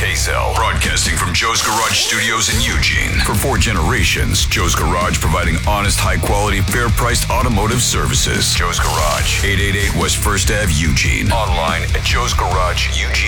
KZEL, broadcasting from Joe's Garage Studios in Eugene. For 4 generations, Joe's Garage providing honest, high-quality, fair-priced automotive services. Joe's Garage, 888 West 1st Ave, Eugene. Online at joesgarageeugene.com.